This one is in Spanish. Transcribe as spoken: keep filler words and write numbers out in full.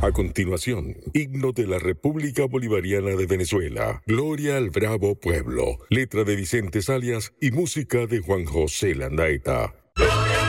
A continuación, himno de la República Bolivariana de Venezuela. Gloria al bravo pueblo. Letra de Vicente Salias y música de Juan José Landaeta.